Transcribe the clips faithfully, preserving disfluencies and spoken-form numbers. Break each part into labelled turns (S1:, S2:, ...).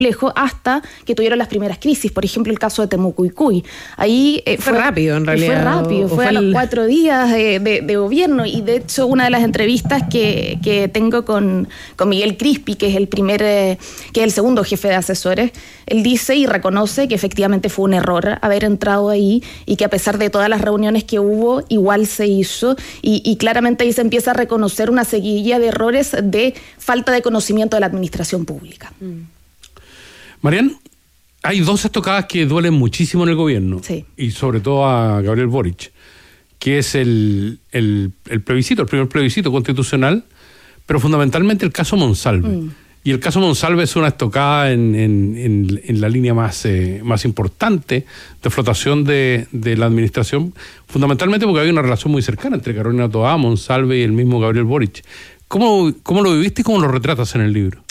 S1: complejo hasta que tuvieron las primeras crisis, por ejemplo el caso de Temucuicui. Ahí eh,
S2: fue, fue rápido en realidad.
S1: Fue rápido, fue, fue a el... los cuatro días de, de, de gobierno, y de hecho una de las entrevistas que, que tengo con, con Miguel Crispi, que es el primer, eh, que es el segundo jefe de asesores, él dice y reconoce que efectivamente fue un error haber entrado ahí y que a pesar de todas las reuniones que hubo, igual se hizo, y, y claramente ahí se empieza a reconocer una seguidilla de errores de falta de conocimiento de la administración pública. Mm.
S3: Marian, hay dos estocadas que duelen muchísimo en el gobierno,
S1: sí,
S3: y sobre todo a Gabriel Boric, que es el, el, el plebiscito, el primer plebiscito constitucional, pero fundamentalmente el caso Monsalve. Mm. Y el caso Monsalve es una estocada en, en, en, en la línea más, eh, más importante de flotación de, de la administración, fundamentalmente porque había una relación muy cercana entre Carolina Toá, Monsalve y el mismo Gabriel Boric. ¿Cómo, cómo lo viviste y cómo lo retratas en el libro?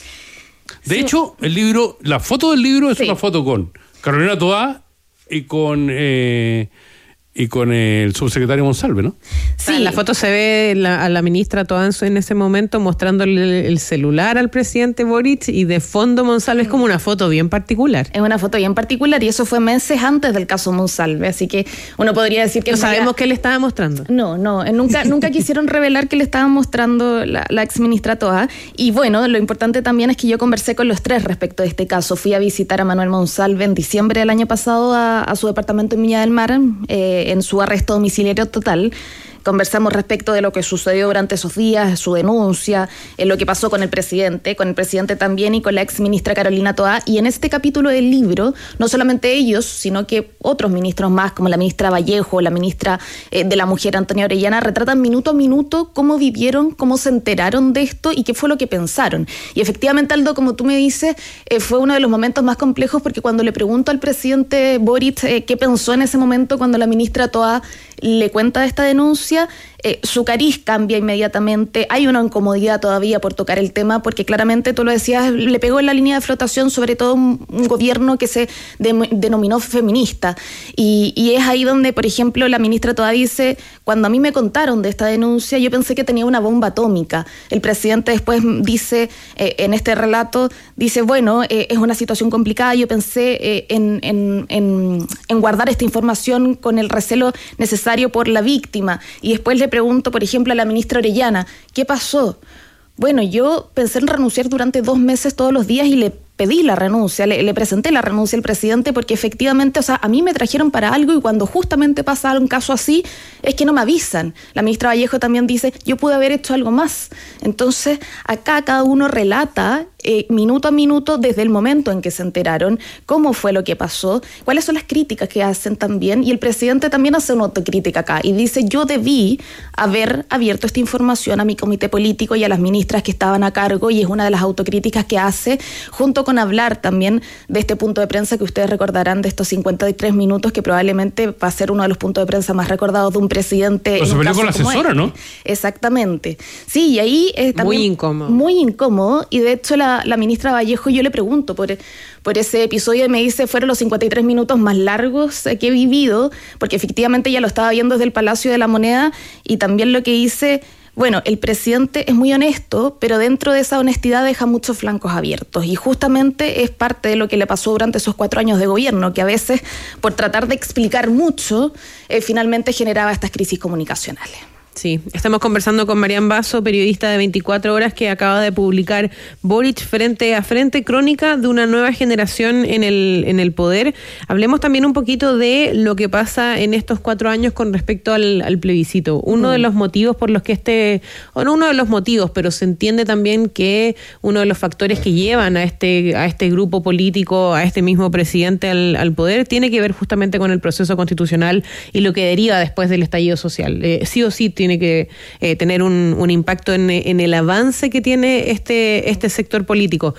S3: De sí. hecho, el libro, la foto del libro es sí. una foto con Carolina Toá y con eh, y con el subsecretario Monsalve, ¿no?
S2: Sí, en la foto se ve la, a la ministra Toá en ese momento mostrándole el celular al presidente Boric, y de fondo Monsalve. Es como una foto bien particular.
S1: Es una foto bien particular, y eso fue meses antes del caso Monsalve, así que uno podría decir que...
S2: ¿No sabemos qué le estaba mostrando?
S1: No, no, nunca, nunca quisieron revelar que le estaban mostrando la, la exministra Toá. Y bueno, lo importante también es que yo conversé con los tres respecto de este caso. Fui a visitar a Manuel Monsalve en diciembre del año pasado a, a su departamento en Viña del Mar, eh, en su arresto domiciliario total. Conversamos respecto de lo que sucedió durante esos días, su denuncia, en lo que pasó con el presidente, con el presidente también y con la ex ministra Carolina Toá. Y en este capítulo del libro, no solamente ellos, sino que otros ministros más, como la ministra Vallejo, la ministra eh, de la Mujer Antonia Orellana, retratan minuto a minuto cómo vivieron, cómo se enteraron de esto y qué fue lo que pensaron. Y efectivamente, Aldo, como tú me dices, eh, fue uno de los momentos más complejos, porque cuando le pregunto al presidente Boric eh, qué pensó en ese momento cuando la ministra Toá le cuenta de esta denuncia, eh, su cariz cambia inmediatamente. Hay una incomodidad todavía por tocar el tema, porque claramente, tú lo decías, le pegó en la línea de flotación, sobre todo un, un gobierno que se de, denominó feminista. Y, y es ahí donde, por ejemplo, la ministra Toá dice: cuando a mí me contaron de esta denuncia, yo pensé que tenía una bomba atómica. El presidente después dice, eh, en este relato, dice, bueno, eh, es una situación complicada, yo pensé eh, en, en, en, en guardar esta información con el recelo necesario por la víctima. Y después le pregunto, por ejemplo, a la ministra Orellana, ¿qué pasó? Bueno, yo pensé en renunciar durante dos meses todos los días y le pedí la renuncia, le, le presenté la renuncia al presidente, porque efectivamente, o sea, a mí me trajeron para algo, y cuando justamente pasa un caso así, es que no me avisan. La ministra Vallejo también dice, yo pude haber hecho algo más. Entonces, acá cada uno relata eh, minuto a minuto, desde el momento en que se enteraron, cómo fue lo que pasó, cuáles son las críticas que hacen también, y el presidente también hace una autocrítica acá, y dice, yo debí haber abierto esta información a mi comité político y a las ministras que estaban a cargo, y es una de las autocríticas que hace, junto con hablar también de este punto de prensa que ustedes recordarán, de estos cincuenta y tres minutos, que probablemente va a ser uno de los puntos de prensa más recordados de un presidente.
S3: Pero se peleó con la asesora, ¿no?
S1: Exactamente. Sí, y ahí eh, también...
S2: Muy incómodo.
S1: Muy incómodo, y de hecho la, la ministra Vallejo, yo le pregunto por, por ese episodio, y me dice, fueron los cincuenta y tres minutos más largos que he vivido, porque efectivamente ella lo estaba viendo desde el Palacio de la Moneda, y también lo que hice... Bueno, el presidente es muy honesto, pero dentro de esa honestidad deja muchos flancos abiertos, y justamente es parte de lo que le pasó durante esos cuatro años de gobierno, que a veces, por tratar de explicar mucho, eh, finalmente generaba estas crisis comunicacionales.
S2: Sí, estamos conversando con Marian Basso, periodista de veinticuatro horas, que acaba de publicar Boric frente a frente, crónica de una nueva generación en el en el poder. Hablemos también un poquito de lo que pasa en estos cuatro años con respecto al, al plebiscito. Uno mm. de los motivos por los que este, o no uno de los motivos, pero se entiende también que uno de los factores que llevan a este a este grupo político, a este mismo presidente al, al poder, tiene que ver justamente con el proceso constitucional y lo que deriva después del estallido social. Eh, sí o sí tiene que eh, tener un, un impacto en, en el avance que tiene este, este sector político.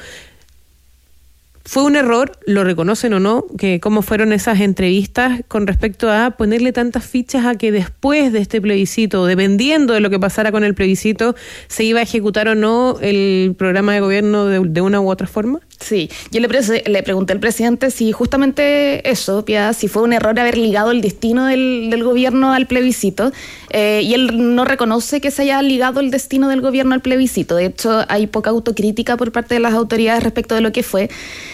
S2: ¿Fue un error, lo reconocen o no, que cómo fueron esas entrevistas con respecto a ponerle tantas fichas a que después de este plebiscito, dependiendo de lo que pasara con el plebiscito, se iba a ejecutar o no el programa de gobierno de, de una u otra forma?
S1: Sí, yo le, pre- le pregunté al presidente si justamente eso, Piedad, si fue un error haber ligado el destino del, del gobierno al plebiscito, eh, y él no reconoce que se haya ligado el destino del gobierno al plebiscito. De hecho, hay poca autocrítica por parte de las autoridades respecto de lo que fue.